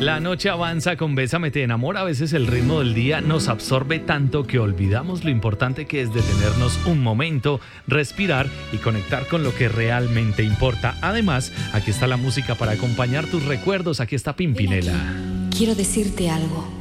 La noche avanza con Bésame te enamora. A veces el ritmo del día nos absorbe tanto que olvidamos lo importante que es detenernos un momento, respirar y conectar con lo que realmente importa. Además, aquí está la música para acompañar tus recuerdos. Aquí está Pimpinela. Quiero decirte algo.